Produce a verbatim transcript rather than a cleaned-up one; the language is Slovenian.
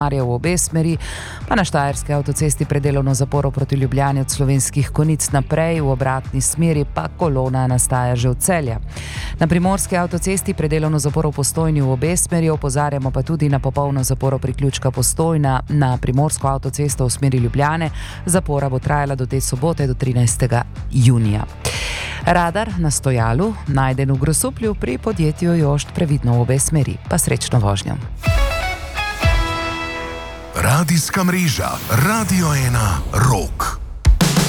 v obe smeri, pa na Štajerski avtocesti predelovno zaporo proti Ljubljani od Slovenskih Konjic naprej, v obratni smeri pa kolona nastaja že od Celja. Na Primorski avtocesti predelovno zaporo v Postojni v obe smeri, opozarjamo pa tudi na popolno zaporo priključka Postojna na Primorsko avtocesto v smeri Ljubljane. Zapora bo trajala do te sobote, do trinajstega junija. Radar na stojalu, najden v Grosuplju pri podjetju Jošt, previdno v obe smeri. Pa srečno vožnjo. Radijska mreža Radio ena Rock.